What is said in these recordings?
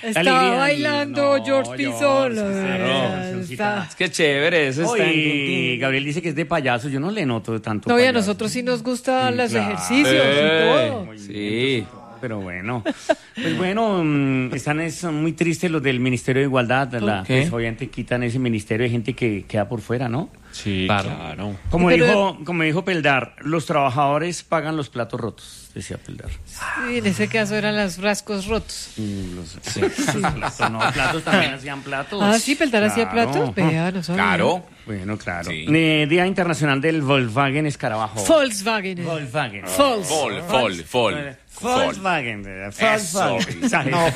Estaba bailando George Pizzolo. Es que chévere, eso está Y Gabriel dice que es de payaso, yo no le noto tanto. No, y a payaso. nosotros sí nos gustan los claro. ejercicios y todo. Sí. Pero bueno, pues bueno, son muy tristes los del Ministerio de Igualdad, qué? pues obviamente quitan ese ministerio de gente que queda por fuera, ¿no? Sí, claro. Como Pero- dijo Peldar, los trabajadores pagan los platos rotos, decía Peldar. Sí, en ese caso eran los frascos rotos. Platos también hacían platos. Ah, sí, Peldar hacía Claro. platos. Vea, no sabía. Claro. Bueno, claro. Sí. Día Internacional del Volkswagen Escarabajo. Volkswagen. Volkswagen. Volkswagen. Volkswagen. No,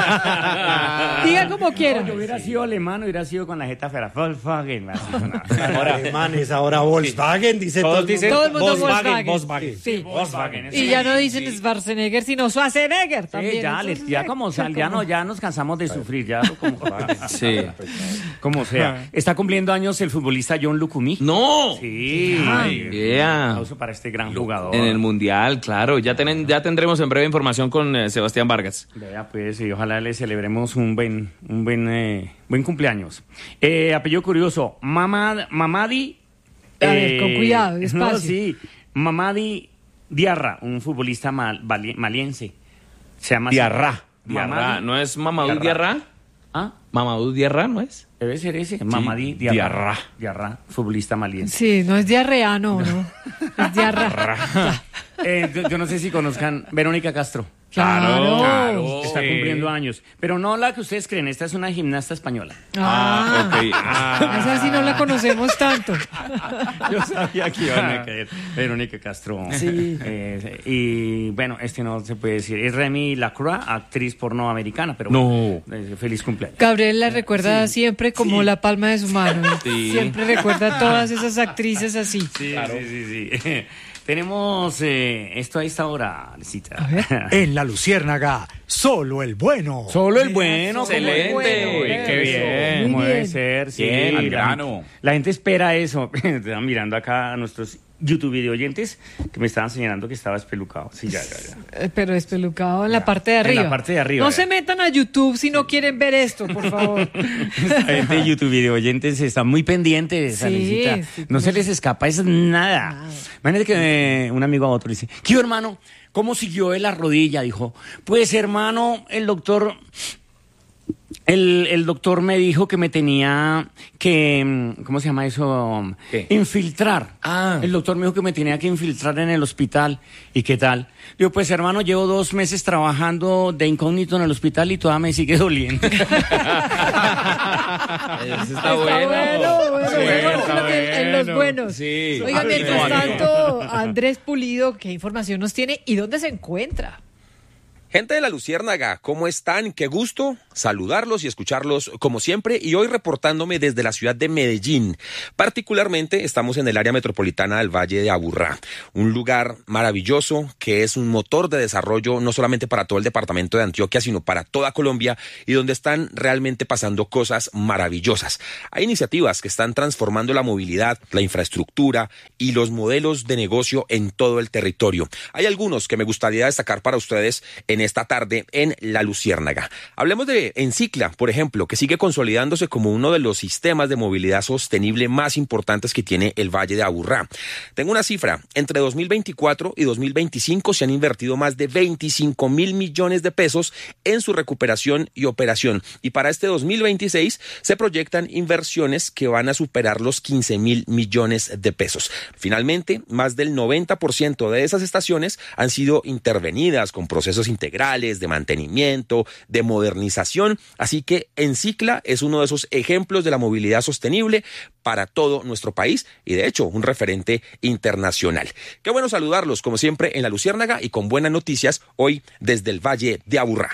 Diga como quiera. Yo hubiera sido alemán, hubiera sido con la jeta fera. Volkswagen. Así sonaba. Ahora alemanes, ahora Volkswagen, dice todo el mundo. Todo el mundo Volkswagen. Volkswagen. Sí. Volkswagen. Y ya no dicen Schwarzenegger, sino Schwarzenegger también. Sí, ya, Entonces, ya como sal, ya nos cansamos de sufrir, ya Sí. como sea. Está cumpliendo años el futbolista John Lucumí. ¡No! Sí. Yeah. Aplauso para este gran jugador. En el Mundial, claro. Ya tendremos en breve información con Sebastián Vargas. Vea, pues, y ojalá le celebremos un buen cumpleaños. Apellido curioso, Mamadi. A ver, con cuidado, despacio. No, sí, Mamadi Diarra, un futbolista maliense. Se llama Diarra. Diarra. ¿No es Mamadou Diarra? ¿Ah? ¿Mamadou Diarra no es? Debe ser ese, Mamadi Diarra. Diarra, futbolista maliense. Sí, no es diarrea, no. Es diarra. Yo no sé si conozcan Verónica Castro. Claro. Está Sí. cumpliendo años. Pero no la que ustedes creen, esta es una gimnasta española. Esa sí no la conocemos tanto. Yo sabía que iban a caer. Verónica Castro. Sí. Y bueno, no se puede decir. Es Remy Lacroix, actriz porno americana, pero No. bueno, feliz cumpleaños. Gabriel la recuerda siempre como la palma de su mano. Sí. Siempre recuerda a todas esas actrices así. Sí. Tenemos esto a esta hora, Lecita. En la Luciérnaga, solo el bueno. Solo el bueno. Excelente. como el bueno. Uy, qué bien. Como Muy debe bien. ser, sí. Bien, al grano. La gente espera eso. Están mirando acá a nuestros YouTube video oyentes que me estaban señalando que estaba espelucado. Sí, ya. Pero despelucado en la parte de arriba. En la parte de arriba, No ya. se metan a YouTube si no quieren ver esto, por favor. La gente de YouTube video oyentes están muy pendientes, Sí, Alecita. sí, No se les escapa es nada. Imagínate que un amigo a otro dice, ¿qué hermano? ¿Cómo siguió de la rodilla? Dijo, pues hermano, el doctor me dijo que me tenía que, ¿cómo se llama eso? ¿Qué? Infiltrar. El doctor me dijo que me tenía que infiltrar en el hospital. ¿Y qué tal? Digo, pues hermano, llevo 2 meses trabajando de incógnito en el hospital y todavía me sigue doliendo. Eso está bueno. En los buenos. Sí. Oiga, mientras tanto, Andrés Pulido, ¿qué información nos tiene y dónde se encuentra? Gente de la Luciérnaga, ¿cómo están? Qué gusto saludarlos y escucharlos como siempre, y hoy reportándome desde la ciudad de Medellín. Particularmente estamos en el área metropolitana del Valle de Aburrá, un lugar maravilloso que es un motor de desarrollo no solamente para todo el departamento de Antioquia, sino para toda Colombia, y donde están realmente pasando cosas maravillosas. Hay iniciativas que están transformando la movilidad, la infraestructura y los modelos de negocio en todo el territorio. Hay algunos que me gustaría destacar para ustedes en esta tarde en La Luciérnaga. Hablemos de Encicla, por ejemplo, que sigue consolidándose como uno de los sistemas de movilidad sostenible más importantes que tiene el Valle de Aburrá. Tengo una cifra, entre 2024 y 2025 se han invertido más de 25.000 millones de pesos en su recuperación y operación, y para este 2026 se proyectan inversiones que van a superar los 15.000 millones de pesos. Finalmente, más del 90% de esas estaciones han sido intervenidas con procesos integrales, de mantenimiento, de modernización, así que Encicla es uno de esos ejemplos de la movilidad sostenible para todo nuestro país y de hecho un referente internacional. Qué bueno saludarlos como siempre en La Luciérnaga y con buenas noticias hoy desde el Valle de Aburrá.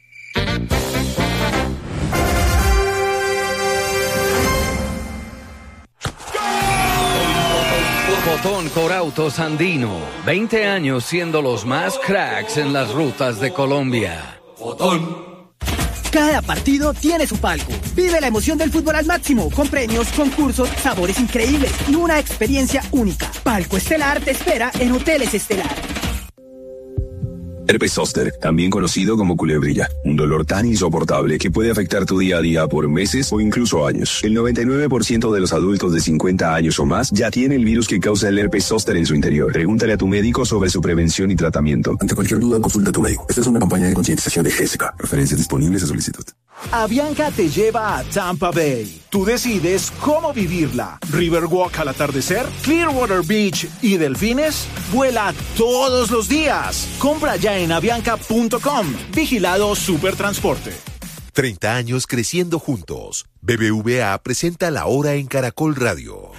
Botón Corautos Andino, 20 años siendo los más cracks en las rutas de Colombia. Cada partido tiene su palco. Vive la emoción del fútbol al máximo, con premios, concursos, sabores increíbles y una experiencia única. Palco Estelar te espera en Hoteles Estelar. Herpes zóster, también conocido como culebrilla, un dolor tan insoportable que puede afectar tu día a día por meses o incluso años. El 99% de los adultos de 50 años o más ya tiene el virus que causa el herpes zóster en su interior. Pregúntale a tu médico sobre su prevención y tratamiento. Ante cualquier duda, consulta a tu médico. Esta es una campaña de concientización de Jessica. Referencias disponibles a solicitud. Avianca te lleva a Tampa Bay. Tú decides cómo vivirla. Riverwalk al atardecer, Clearwater Beach y delfines. Vuela todos los días. Compra ya en avianca.com. Vigilado Supertransporte. 30 años creciendo juntos. BBVA presenta La Hora en Caracol Radio.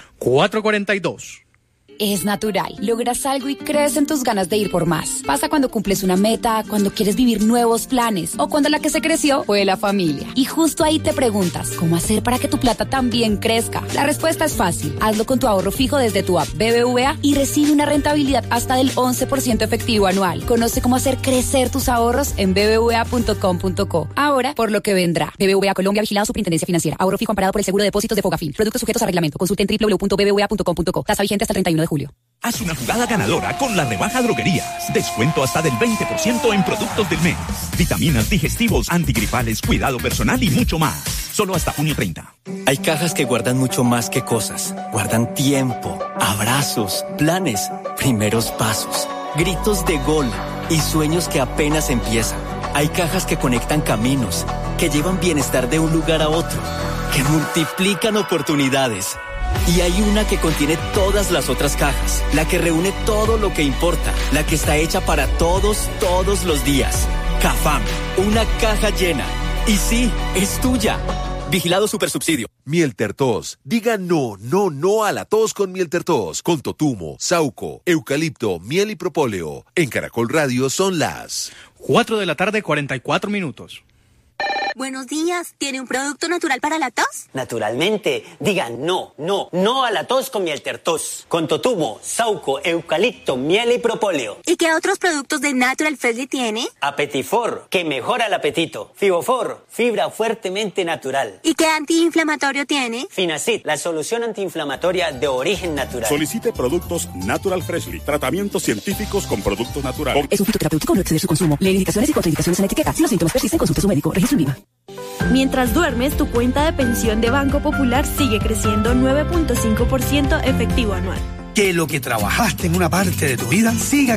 4:42. Es natural. Logras algo y crees en tus ganas de ir por más. Pasa cuando cumples una meta, cuando quieres vivir nuevos planes o cuando la que se creció fue la familia. Y justo ahí te preguntas, ¿cómo hacer para que tu plata también crezca? La respuesta es fácil. Hazlo con tu ahorro fijo desde tu app BBVA y recibe una rentabilidad hasta del 11% efectivo anual. Conoce cómo hacer crecer tus ahorros en bbva.com.co. Ahora, por lo que vendrá. BBVA Colombia, vigilado Superintendencia Financiera. Ahorro fijo amparado por el seguro de depósitos de Fogafín. Productos sujetos a reglamento. Consulte en www.bbva.com.co. Tasa vigente hasta el 31 de julio. Haz una jugada ganadora con la rebaja Droguerías. Descuento hasta del 20% en productos del mes. Vitaminas, digestivos, antigripales, cuidado personal y mucho más. Solo hasta junio 30. Hay cajas que guardan mucho más que cosas. Guardan tiempo, abrazos, planes, primeros pasos, gritos de gol y sueños que apenas empiezan. Hay cajas que conectan caminos, que llevan bienestar de un lugar a otro, que multiplican oportunidades. Y hay una que contiene todas las otras cajas, la que reúne todo lo que importa, la que está hecha para todos los días. Cafam, una caja llena. Y sí, es tuya. Vigilado Supersubsidio. Miel Tertos. Diga no a la tos con Miel Tertos. Con totumo, sauco, eucalipto, miel y propóleo. En Caracol Radio son las 4:44. Buenos días. ¿Tiene un producto natural para la tos? Naturalmente. Digan no a la tos con Miel Tertos. Con totumo, sauco, eucalipto, miel y propóleo. ¿Y qué otros productos de Natural Freshly tiene? Apetifor, que mejora el apetito. Fibofor, fibra fuertemente natural. ¿Y qué antiinflamatorio tiene? Finacid, la solución antiinflamatoria de origen natural. Solicite productos Natural Freshly. Tratamientos científicos con productos naturales. Es un fitoterapéutico, no excede su consumo. Lee indicaciones y contraindicaciones en la etiqueta. Si los síntomas persisten, consulte a su médico. Registro en IVA. Mientras duermes, tu cuenta de pensión de Banco Popular sigue creciendo 9.5% efectivo anual. Que lo que trabajaste en una parte de tu vida siga